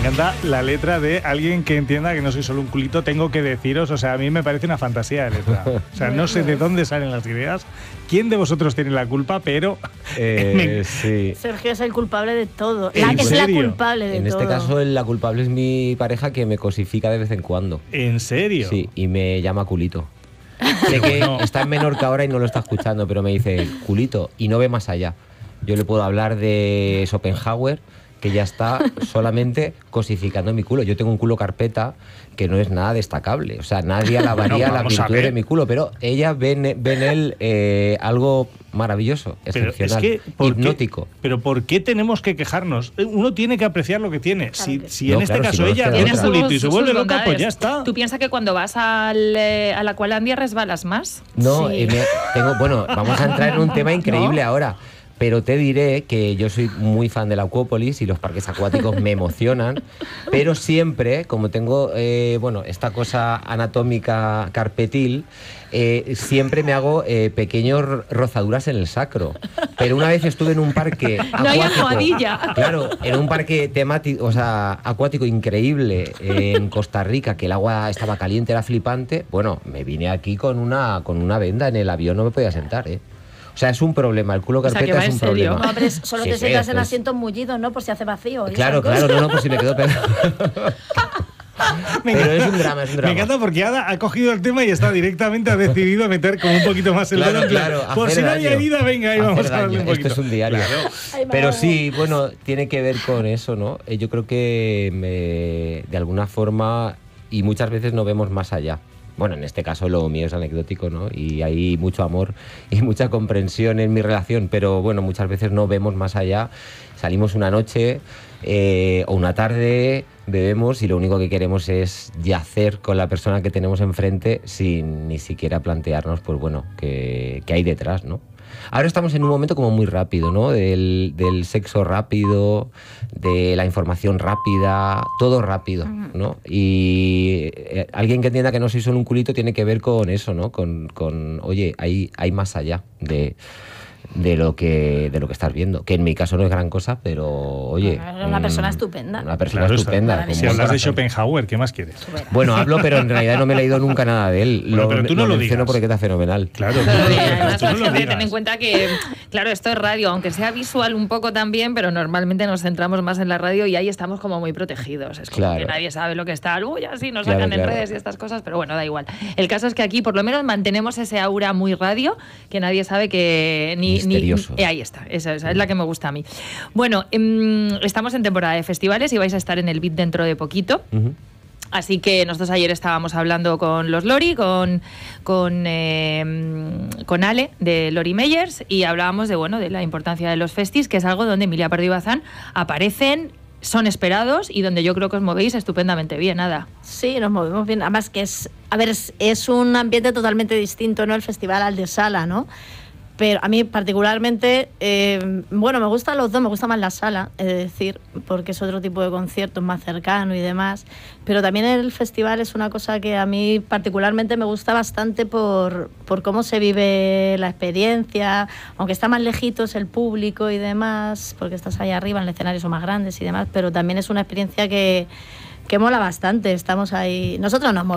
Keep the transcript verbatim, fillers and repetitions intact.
encanta la letra de alguien que entienda que no soy solo un culito, tengo que deciros, o sea, a mí me parece una fantasía de letra. O sea, no sé de dónde salen las ideas, quién de vosotros tiene la culpa, pero... Eh, me... sí. Sergio es el culpable de todo. ¿En La, es la serio? culpable de En todo. este caso, la culpable es mi pareja, que me cosifica de vez en cuando. ¿En serio? Sí, y me llama culito. Sé que No. está en Menorca ahora y no lo está escuchando, pero me dice culito y no ve más allá. Yo le puedo hablar de Schopenhauer, que ya está solamente cosificando mi culo. Yo tengo un culo carpeta que no es nada destacable. O sea, nadie alabaría No, la vamos a virtud ver. de mi culo, pero ella ve en, ve en él eh, algo maravilloso, Pero excepcional, es que, ¿por qué- hipnótico. pero ¿por qué tenemos que quejarnos? Uno tiene que apreciar lo que tiene. Claro si que si sí. en No, este claro, caso si no nos ella queda ve un otra. culito y se sus vuelve loca, pues bondades. ya está. ¿Tú piensas que cuando vas al, eh, a la Aqualandia resbalas más? No, Sí. eh, me- tengo, bueno, vamos a entrar en un tema increíble ahora. Pero te diré que yo soy muy fan de la Acuópolis y los parques acuáticos me emocionan, pero siempre, como tengo, eh, bueno, esta cosa anatómica carpetil, eh, siempre me hago eh, pequeños rozaduras en el sacro. Pero una vez estuve en un parque acuático, No hay almohadilla. claro, en un parque temático, o sea, acuático increíble en Costa Rica, que el agua estaba caliente, era flipante. Bueno, me vine aquí con una, con una venda en el avión, no me podía sentar, ¿eh? O sea, es un problema, el culo O sea, carpeta que va es en un serio. problema. No, hombre, solo Sí, te sí, sientas en pues- asientos mullidos, ¿no? Por si hace vacío. y Claro, esas claro, cosas. no, no, pues si me quedo pegado. Me Pero encanta- es un drama, es un drama. Me encanta porque Ada ha cogido el tema y está directamente, ha decidido meter como un poquito más el Claro, dedo en plan, claro, por hacer si no había daño. herida, venga, ahí Hacer vamos a darle daño. un poquito. Esto es un diario. Claro. Ay, Pero madre. sí, bueno, tiene que ver con eso, ¿no? Eh, Yo creo que me, de alguna forma, y muchas veces no vemos más allá. Bueno, en este caso lo mío es anecdótico, ¿no? Y hay mucho amor y mucha comprensión en mi relación, pero bueno, muchas veces no vemos más allá. Salimos una noche eh, o una tarde, bebemos y lo único que queremos es yacer con la persona que tenemos enfrente sin ni siquiera plantearnos, pues bueno, qué, qué hay detrás, ¿no? Ahora estamos en un momento como muy rápido, ¿no? Del, del sexo rápido, de la información rápida, todo rápido, ¿no? Y eh, alguien que entienda que no soy solo un culito tiene que ver con eso, ¿no? Con, con oye, hay, hay más allá de, de, lo que, de lo que estás viendo. Que en mi caso no es gran cosa, pero oye... Bueno, una persona mm, estupenda. Una persona Claro, estupenda. está- con Si buen hablas de corazón. Schopenhauer, ¿qué más quieres? Bueno, hablo, pero en realidad no me he leído nunca nada de él. Bueno, pero tú no lo menciono digas. porque está fenomenal. Claro, Claro, tú y no lo además, digas, tú no lo gente, digas. ten en cuenta que, claro, esto es radio, aunque sea visual un poco también, pero normalmente nos centramos más en la radio y ahí estamos como muy protegidos. Es como Claro. que nadie sabe lo que está, uy, así nos Claro, sacan en claro. redes y estas cosas, pero bueno, da igual. El caso es que aquí por lo menos mantenemos ese aura muy radio, que nadie sabe que ni... ni Misterioso. eh, ahí está, esa, esa es la que me gusta a mí. Bueno, em, estamos en temporada de festivales y vais a estar en el Beat dentro de poquito. Ujú. Así que nosotros ayer estábamos hablando con los Lori, con, con, eh, con Ale de Lori Meyers, y hablábamos de, bueno, de la importancia de los festis, que es algo donde Emilia Pardo y Bazán aparecen, son esperados y donde yo creo que os movéis estupendamente bien, Ada. Sí, nos movemos bien. Además que es, a ver, es, es un ambiente totalmente distinto, ¿no? El festival al de sala, ¿no? Pero a mí particularmente, eh, bueno, me gustan los dos, me gusta más la sala, es decir, porque es otro tipo de conciertos más cercano y demás. Pero también el festival es una cosa que a mí particularmente me gusta bastante por, por cómo se vive la experiencia, aunque está más lejitos el público y demás, porque estás ahí arriba, en el escenario son más grandes y demás, pero también es una experiencia que, que mola bastante. Estamos ahí, nosotros nos movemos.